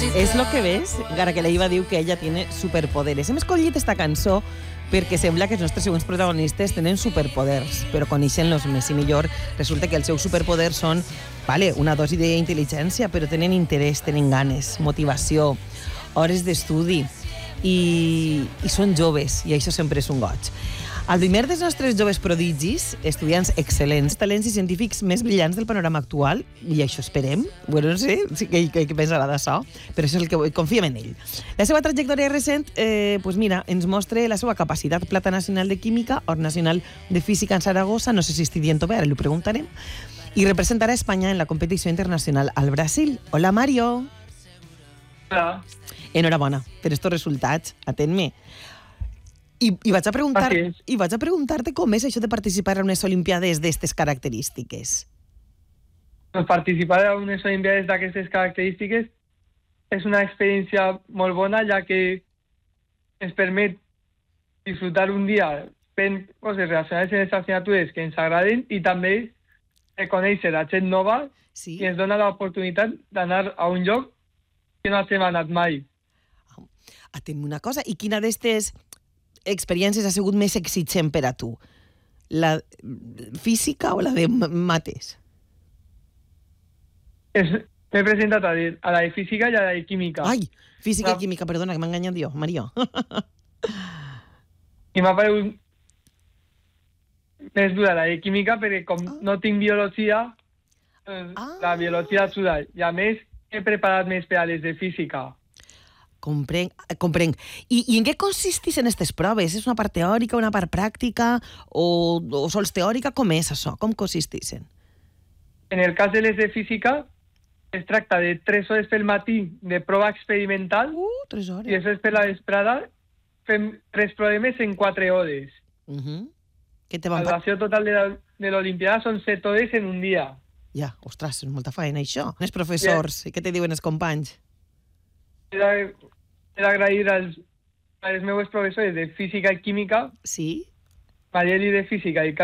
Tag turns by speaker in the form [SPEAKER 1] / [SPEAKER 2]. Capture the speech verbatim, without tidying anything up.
[SPEAKER 1] És lo que ves, encara que la Iva diu que ella tiene superpoderes. Hem escollit esta cançó perquè sembla que els nostres següents protagonistes tenen superpoders, però coneixent-los més i millor, resulta que els seus superpoders són, vale, una dosi d'intel·ligència, però tenen interès, tenen ganes, motivació, hores d'estudi, i, i són joves, i això sempre és un goig. El primer dels nostres joves prodigis, estudiants excel·lents, talents i científics més brillants del panorama actual, i això esperem, bueno, no sé què, què, què pensarà d'això, però això és el que vull, confiem en ell. La seva trajectòria recent, eh, pues mira, ens mostra la seva capacitat, plata nacional de química, or nacional de física en Saragossa, no sé si estic dient bé, ara li preguntarem, i representarà Espanya en la competició internacional al Brasil. Hola, Mario.
[SPEAKER 2] Hola.
[SPEAKER 1] Enhorabona per estos resultats, atén-me. I, i, vaig a preguntar, I vaig a preguntar-te com és això de participar en unes Olimpiades d'aquestes característiques.
[SPEAKER 2] Pues participar en unes Olimpiades d'aquestes característiques és una experiència molt bona, ja que ens permet disfrutar un dia fent coses relacionades amb les assignatures que ens agraden i també conèixer a gent nova, sí, i ens dona l'oportunitat d'anar a un lloc que no hem anat mai.
[SPEAKER 1] Atén-me una cosa, i quina d'aquestes experiències ha sigut més exigent per a tu? La física o la de mates?
[SPEAKER 2] M'he presentat a la de física i a la de química.
[SPEAKER 1] Ai, física i química, perdona, que m'ha enganyat jo, Mario.
[SPEAKER 2] I m'ha paregut més dura la de química perquè com ah. no tinc biologia, ah. la biologia ajuda. I a més, he preparat més per a les de física.
[SPEAKER 1] Comprenc, comprenc. I, I en què consistís en aquestes proves? És una part teòrica, una part pràctica, o, o sols teòrica? Com és això? Com consistixen?
[SPEAKER 2] En el cas de les de física, es tracta de tres hores pel matí de prova experimental,
[SPEAKER 1] uh, tres hores.
[SPEAKER 2] I després per la vesprada fem tres problemes en quatre hores.
[SPEAKER 1] Uh-huh.
[SPEAKER 2] La duració total de l'Olimpiada són set hores en un dia.
[SPEAKER 1] Ja, ostres, és molta feina, això. Els professors, yeah. I què te diuen els companys?
[SPEAKER 2] Era, era agrair als, als meus professors de física i química,
[SPEAKER 1] sí,
[SPEAKER 2] Marieli de física i